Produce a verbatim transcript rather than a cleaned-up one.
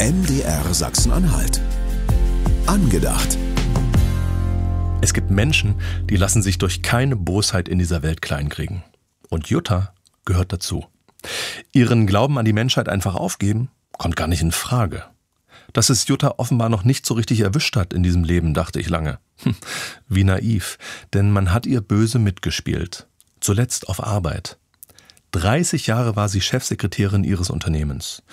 M D R Sachsen-Anhalt. Angedacht. Es gibt Menschen, die lassen sich durch keine Bosheit in dieser Welt kleinkriegen. Und Jutta gehört dazu. Ihren Glauben an die Menschheit einfach aufgeben, kommt gar nicht in Frage. Dass es Jutta offenbar noch nicht so richtig erwischt hat in diesem Leben, dachte ich lange. Hm, wie naiv, denn man hat ihr böse mitgespielt. Zuletzt auf Arbeit. dreißig Jahre war sie Chefsekretärin ihres Unternehmens.